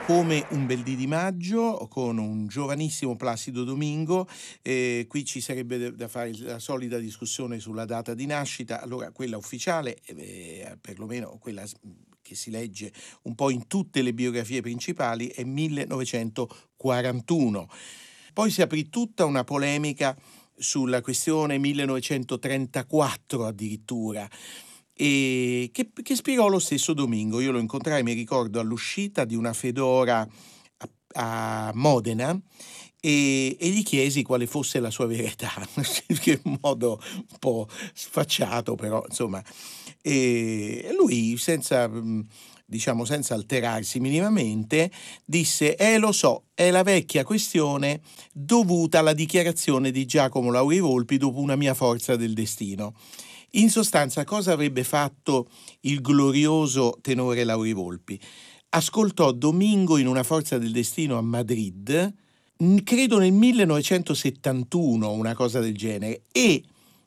come Un bel dì di maggio con un giovanissimo Placido Domingo. Qui ci sarebbe da fare la solita discussione sulla data di nascita. Allora, quella ufficiale, perlomeno quella che si legge un po' in tutte le biografie principali, è 1941. Poi si aprì tutta una polemica sulla questione 1934 addirittura, e che spiegò lo stesso Domingo. Io lo incontrai, mi ricordo, all'uscita di una Fedora a Modena e gli chiesi quale fosse la sua vera età, in modo un po' sfacciato, però insomma. E lui, senza alterarsi minimamente, disse: lo so, è la vecchia questione dovuta alla dichiarazione di Giacomo Lauri Volpi dopo Una mia forza del destino. In sostanza, cosa avrebbe fatto il glorioso tenore Lauri Volpi? Ascoltò Domingo in Una forza del destino a Madrid, credo nel 1971, una cosa del genere, e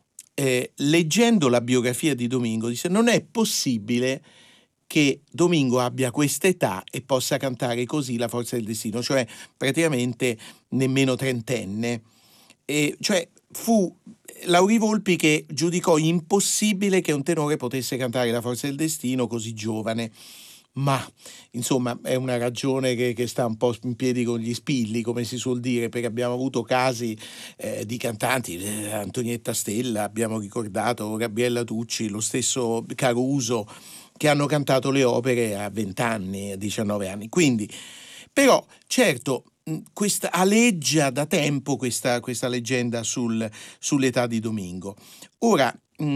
leggendo la biografia di Domingo disse: non è possibile che Domingo abbia questa età e possa cantare così La forza del destino, cioè praticamente nemmeno trentenne. Cioè fu Lauri Volpi che giudicò impossibile che un tenore potesse cantare La forza del destino così giovane. Ma insomma è una ragione che sta un po' in piedi con gli spilli, come si suol dire, perché abbiamo avuto casi di cantanti, Antonietta Stella, abbiamo ricordato Gabriella Tucci, lo stesso Caruso, che hanno cantato le opere a 20 anni, a 19 anni. Quindi, però, certo, questa aleggia da tempo questa leggenda sull'età di Domingo. Ora,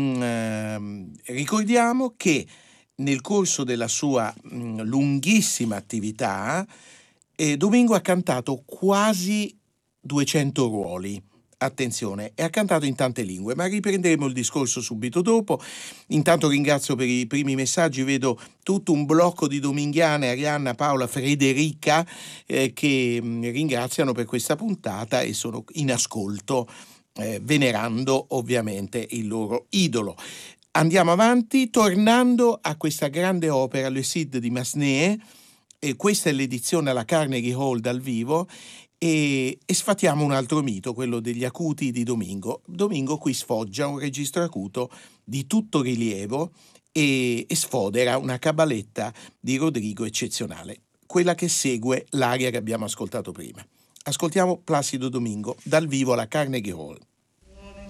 ricordiamo che nel corso della sua lunghissima attività, Domingo ha cantato quasi 200 ruoli. Attenzione, e ha cantato in tante lingue, ma riprenderemo il discorso subito dopo. Intanto ringrazio per i primi messaggi, vedo tutto un blocco di dominghiane, Arianna, Paola, Frederica, che ringraziano per questa puntata e sono in ascolto, venerando ovviamente il loro idolo. Andiamo avanti, tornando a questa grande opera, Le Cid di Massenet, e questa è l'edizione alla Carnegie Hall dal vivo, e sfatiamo un altro mito, quello degli acuti di Domingo. Domingo qui sfoggia un registro acuto di tutto rilievo e sfodera una cabaletta di Rodrigo eccezionale, quella che segue l'aria che abbiamo ascoltato prima. Ascoltiamo Placido Domingo dal vivo alla Carnegie Hall.